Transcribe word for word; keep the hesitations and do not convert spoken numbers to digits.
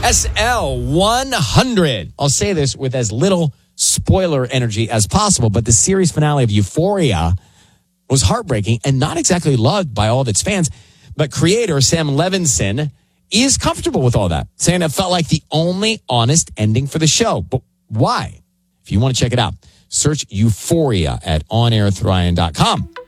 S L one hundred. I'll say this with as little spoiler energy as possible, but the series finale of Euphoria was heartbreaking and not exactly loved by all of its fans. But creator Sam Levinson is comfortable with all that, saying it felt like the only honest ending for the show. But why? If you want to check it out, search Euphoria at on air thrion dot com.